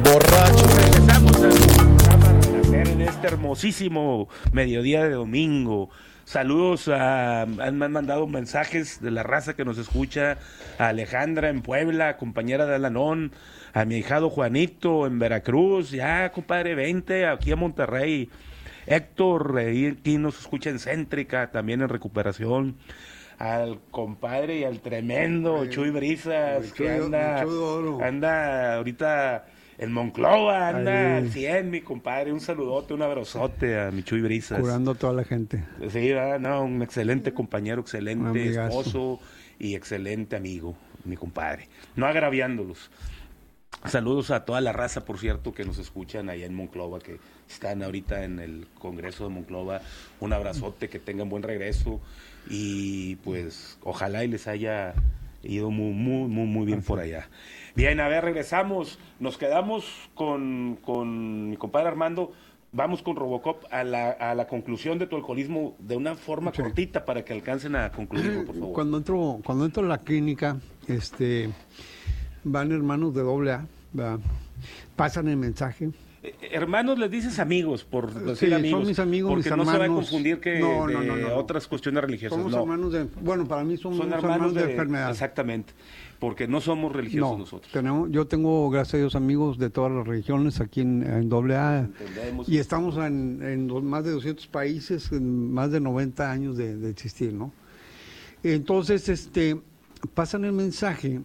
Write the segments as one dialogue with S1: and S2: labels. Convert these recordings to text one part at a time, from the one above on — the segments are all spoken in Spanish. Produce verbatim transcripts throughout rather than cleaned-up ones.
S1: borracho.
S2: Regresamos al programa Renacer en este hermosísimo mediodía de domingo. Saludos a, han, me han mandado mensajes de la raza que nos escucha, a Alejandra en Puebla, compañera de Alanón, a mi ahijado Juanito en Veracruz, ya compadre, vente aquí a Monterrey. Héctor, ahí aquí nos escucha en Céntrica, también en recuperación. Al compadre y al tremendo
S3: Ay,
S2: Chuy Brisas,
S3: el
S2: que
S3: Chuy-
S2: anda,
S3: el Chuy de oro.
S2: anda ahorita en Monclova, anda
S3: Ahí.
S2: al cien, mi compadre. Un saludote, un abrazote a mi Chuy Brisas.
S3: Curando a toda la gente.
S2: Sí, ¿verdad? No, un excelente compañero,
S3: Un
S2: excelente
S3: amigazo.
S2: esposo y excelente amigo, mi compadre. No agraviándolos. Saludos a toda la raza, por cierto, que nos escuchan allá en Monclova, que están ahorita en el Congreso de Monclova. Un abrazote, que tengan buen regreso y pues ojalá y les haya ido muy, muy, muy, muy bien por allá. Bien, a ver, regresamos. Nos quedamos con, con mi compadre Armando. Vamos con Robocop a la, a la conclusión de tu alcoholismo de una forma
S3: Sí.
S2: cortita para que alcancen a concluirlo, por favor.
S3: Cuando entro, cuando entro a la clínica, este, van hermanos de doble A, ¿verdad? Pasan el mensaje.
S2: Eh, Hermanos, les dices amigos, por decir
S3: Sí,
S2: amigos.
S3: son mis amigos,
S2: porque
S3: mis
S2: no se va a
S3: hermanos.
S2: confundir que
S3: No,
S2: de
S3: no, no, no, no.
S2: otras cuestiones religiosas.
S3: Somos
S2: no.
S3: hermanos de, bueno, para mí somos
S2: Son
S3: hermanos,
S2: hermanos
S3: de,
S2: de,
S3: enfermedad.
S2: exactamente, porque no somos religiosos
S3: No,
S2: nosotros.
S3: tenemos, yo tengo, gracias a Dios, amigos de todas las religiones aquí en, en doble A.
S2: Entendemos.
S3: Y estamos en, en dos- más de doscientos países, en más de noventa años de, de existir, ¿no? Entonces, este, pasan el mensaje,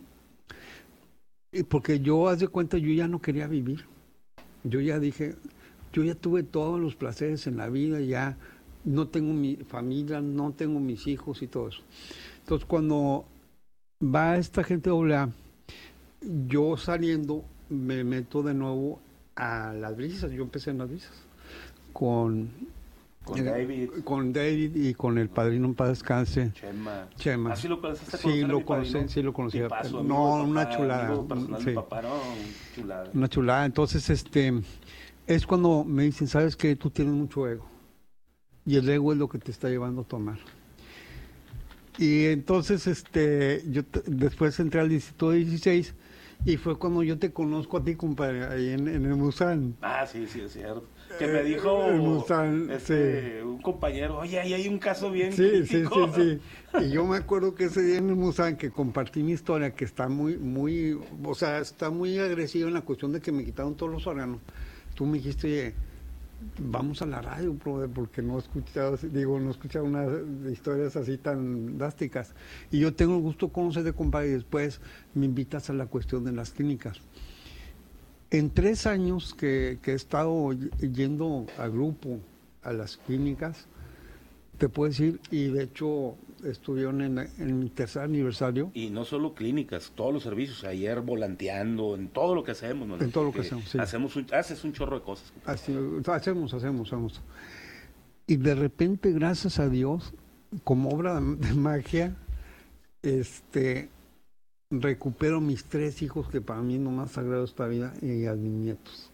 S3: y porque yo, haz de cuenta, yo ya no quería vivir. Yo ya dije, yo ya tuve todos los placeres en la vida, ya no tengo mi familia, no tengo mis hijos y todo eso. Entonces, cuando va esta gente doble A, yo saliendo me meto de nuevo a las brisas. Yo empecé en las brisas con,
S2: Con
S3: eh,
S2: David.
S3: con David y con el padrino en paz descanse.
S2: Chema.
S3: Chema.
S2: ¿Así lo conociste?
S3: Sí, lo conocí, sí lo conocía.
S2: Tipazo,
S3: No,
S2: amigo de
S3: una
S2: papá,
S3: chulada,
S2: amigo personal
S3: sí.
S2: de papá, no, chulada.
S3: Una chulada. Entonces, este, es cuando me dicen, ¿sabes qué? Tú tienes mucho ego. Y el ego es lo que te está llevando a tomar. Y entonces, este, yo te- después entré al distrito dieciséis y fue cuando yo te conozco a ti, compadre, ahí en, en el Musán.
S2: Ah, sí, sí, es cierto. Que me
S3: Eh,
S2: dijo
S3: el Mustang,
S2: este, un compañero, oye, ahí hay un caso bien
S3: Sí, sí, sí,
S2: crítico.
S3: sí. Y yo me acuerdo que ese día en el Musán que compartí mi historia, que está muy, muy, o sea, está muy agresiva en la cuestión de que me quitaron todos los órganos. Tú me dijiste, oye, vamos a la radio, brother, porque no he escuchado, digo, no he escuchado unas historias así tan drásticas. Y yo tengo el gusto de conocerte, compadre, y después me invitas a la cuestión de las clínicas. En tres años que, que he estado y- yendo a grupo a las clínicas, te puedo decir, y de hecho estuvieron en, en mi tercer aniversario,
S2: Y no solo clínicas, todos los servicios, ayer volanteando, en todo lo que hacemos. Manuel,
S3: En todo lo que
S2: porque
S3: hacemos, sí.
S2: hacemos un, haces un chorro de cosas.
S3: así, hacemos, hacemos, hacemos. Y de repente, gracias a Dios, como obra de, de magia, este, recupero mis tres hijos, que para mí es lo más sagrado de esta vida, y a mis nietos.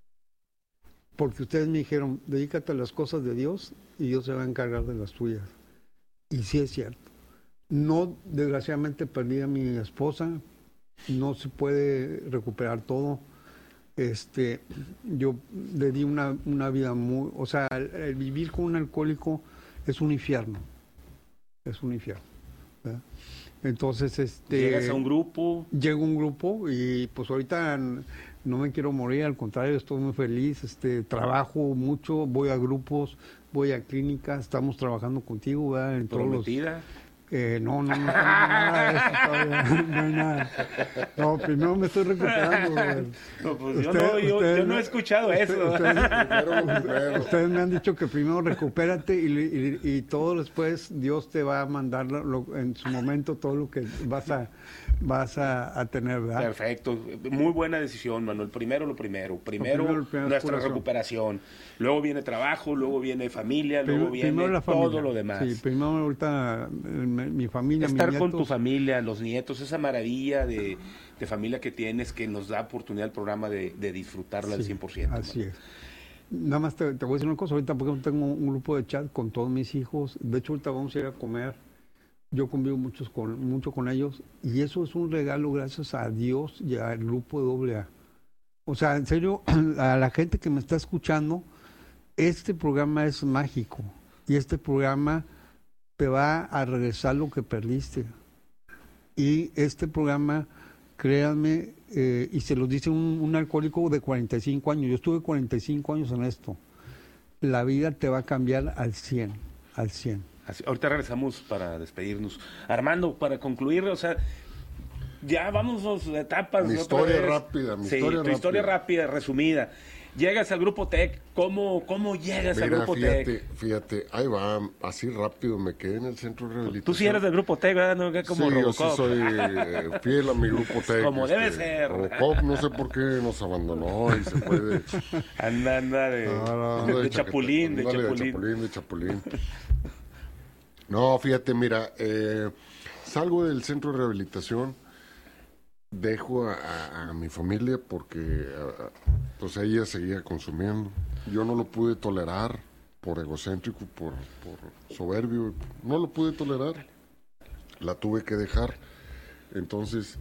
S3: Porque ustedes me dijeron, dedícate a las cosas de Dios y Dios se va a encargar de las tuyas. Y sí es cierto. No, desgraciadamente perdí a mi esposa, no se puede recuperar todo. Este, yo le di una, una vida muy, o sea, el, el vivir con un alcohólico es un infierno, es un infierno, ¿verdad? Entonces, este,
S2: Llegas a un grupo,
S3: llega un grupo y pues ahorita n- no me quiero morir, al contrario, estoy muy feliz, este, trabajo mucho, voy a grupos, voy a clínicas, estamos trabajando contigo, ¿verdad? En todos los,
S2: prometida.
S3: eh, no, no, no tengo nada de eso todavía, no hay nada. No, primero me estoy recuperando. güey.
S2: No, pues yo,
S3: Usted-
S2: no, yo,
S3: usted-
S2: yo no he escuchado
S3: usted-
S2: eso.
S3: Ustedes, ustedes me han dicho que primero recupérate y, y, y todo después Dios te va a mandar lo- lo- en su momento todo lo que vas a vas a, a tener, ¿verdad?
S2: Perfecto, muy buena decisión, Manuel. Primero lo primero. Primero,
S3: primero, lo primero es
S2: nuestra
S3: corazón.
S2: recuperación. Luego viene trabajo, luego viene familia,
S3: Prim-
S2: luego viene
S3: primero la
S2: todo
S3: familia.
S2: lo demás.
S3: Sí, primero ahorita eh, mi, mi familia,
S2: Estar
S3: mis
S2: con tu
S3: nietos.
S2: familia, los nietos, esa maravilla de, de familia que tienes que nos da oportunidad el programa de, de disfrutarla al
S3: Sí,
S2: cien por ciento.
S3: Así
S2: Manuel.
S3: es. Nada más te, te voy a decir una cosa, ahorita porque tengo un grupo de chat con todos mis hijos, de hecho ahorita vamos a ir a comer, yo convivo muchos con, mucho con ellos y eso es un regalo gracias a Dios y al grupo de doble A. O sea, en serio, a la gente que me está escuchando, este programa es mágico y este programa te va a regresar lo que perdiste. Y este programa, créanme, eh, y se lo dice un, un alcohólico de cuarenta y cinco años, yo estuve cuarenta y cinco años en esto, la vida te va a cambiar al cien, al cien.
S2: Así, ahorita regresamos para despedirnos. Armando, para concluir, o sea, ya vamos a etapas.
S1: Mi historia rápida, mi
S2: sí,
S1: historia
S2: tu
S1: rápida.
S2: historia rápida, resumida. Llegas al Grupo T E C, ¿cómo, cómo llegas
S1: Mira,
S2: al Grupo
S1: fíjate,
S2: T E C?
S1: Fíjate, ahí va, así rápido, me quedé en el centro de rehabilitación.
S2: Tú sí eres del Grupo T E C, ¿verdad? No, como
S1: sí,
S2: Robocop.
S1: yo sí soy eh, fiel a mi Grupo T E C.
S2: Como
S1: este,
S2: debe ser.
S1: Robocop, no sé por qué nos abandonó y se fue de...
S2: Anda, anda de,
S1: Ah,
S2: de,
S1: de
S2: de chapulín, de
S1: ándale,
S2: chapulín.
S1: de chapulín, de chapulín. No, fíjate, mira, eh, salgo del centro de rehabilitación, dejo a, a, a mi familia porque a, pues ella seguía consumiendo. Yo no lo pude tolerar por egocéntrico, por, por soberbio, no lo pude tolerar. La tuve que dejar. Entonces,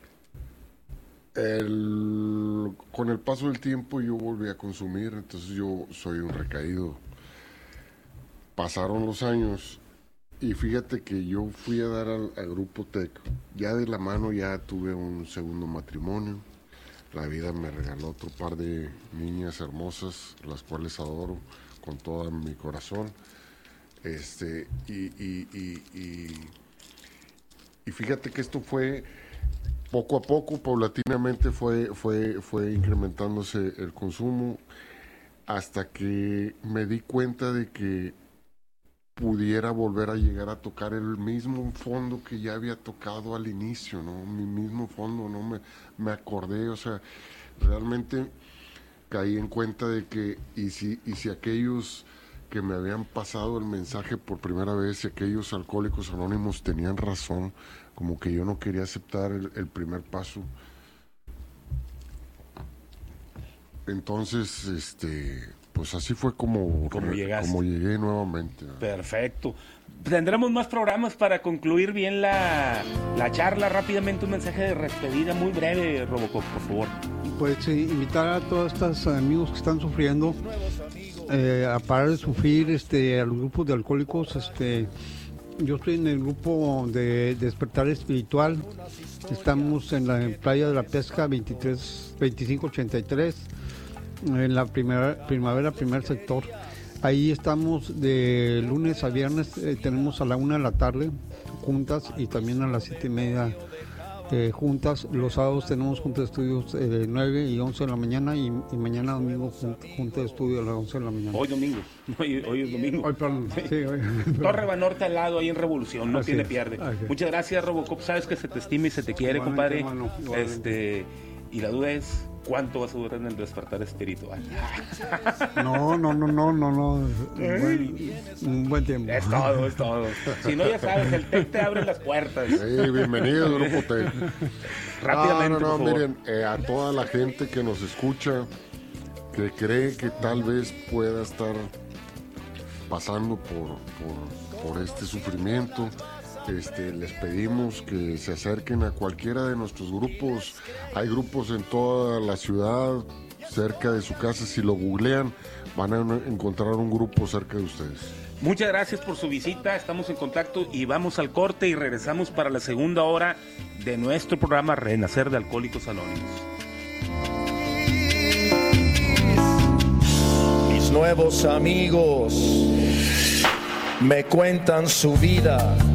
S1: el, con el paso del tiempo yo volví a consumir, entonces yo soy un recaído. Pasaron los años y fíjate que yo fui a dar al, al Grupo T E C. Ya de la mano ya tuve un segundo matrimonio. La vida me regaló otro par de niñas hermosas, las cuales adoro con todo mi corazón. Este, y, y, y, y, y fíjate que esto fue poco a poco, paulatinamente fue, fue, fue incrementándose el consumo hasta que me di cuenta de que pudiera volver a llegar a tocar el mismo fondo que ya había tocado al inicio, ¿no? Mi mismo fondo, ¿no? Me, me acordé, o sea, realmente caí en cuenta de que, y si, y si aquellos que me habían pasado el mensaje por primera vez, si aquellos alcohólicos anónimos tenían razón, como que yo no quería aceptar el, el primer paso. Entonces, este... pues así fue como,
S2: como,
S1: como llegué nuevamente.
S2: Perfecto. Tendremos más programas para concluir bien la, la charla. Rápidamente un mensaje de despedida muy breve, Robocop, por favor.
S3: Pues sí, invitar a todos estos amigos que están sufriendo eh, a parar de sufrir, este, a los grupos de alcohólicos. Este, yo estoy en el grupo de Despertar Espiritual. Estamos en la en Playa de la Pesca veintitrés, veinticinco ochenta y tres. En la primera, primavera, primer sector. Ahí estamos de lunes a viernes, eh, tenemos a la una de la tarde juntas y también a las siete y media eh, juntas. Los sábados tenemos junta de estudios eh, nueve y once de la mañana y, y mañana domingo junta, junta de estudio a las once de la mañana.
S2: Hoy domingo, hoy, hoy es domingo.
S3: Hoy, perdón.
S2: Sí.
S3: Sí, hoy.
S2: Torre Banorte al lado, ahí en Revolución, no
S3: Así
S2: tiene
S3: es.
S2: pierde.
S3: Así es.
S2: Muchas gracias, Robocop, sabes que se te estima y se te quiere,
S3: Igualmente,
S2: compadre.
S3: hermano, igualmente.
S2: Este, y la duda es, ¿cuánto vas a durar en el despertar espiritual?
S3: No, no, no, no, no, no. Un buen, un buen tiempo.
S2: Es todo, es todo. Si no, ya sabes, el T E C te abre las puertas.
S1: Sí, bienvenido, Grupo T E C.
S2: Rápidamente,
S1: no, no, no,
S2: por favor.
S1: miren, eh, a toda la gente que nos escucha, que cree que tal vez pueda estar pasando por, por, por este sufrimiento, este, les pedimos que se acerquen a cualquiera de nuestros grupos. Hay grupos en toda la ciudad, cerca de su casa. Si lo googlean, van a encontrar un grupo cerca de ustedes.
S2: Muchas gracias por su visita, estamos en contacto y vamos al corte y regresamos para la segunda hora de nuestro programa Renacer de Alcohólicos Anónimos.
S4: Mis nuevos amigos me cuentan su vida